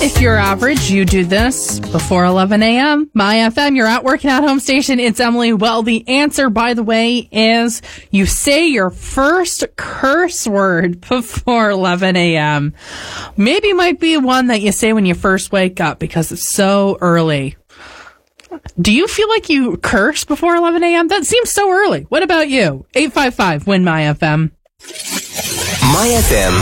If you're average, you do this before 11 a.m. My FM, you're at working at home station. It's Emily. Well, the answer, by the way, is you say your first curse word before 11 a.m. Maybe might be one that you say when you first wake up because it's so early. Do you feel like you curse before 11 a.m.? That seems so early. What about you? 855-WIN-MY-FM. My FM